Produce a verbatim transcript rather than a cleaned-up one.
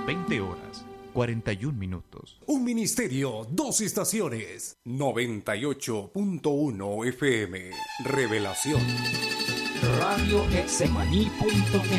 veinte horas, cuarenta y un minutos. Un ministerio, dos estaciones. noventa y ocho punto uno F M. Revelación. Radio Hexemaní punto net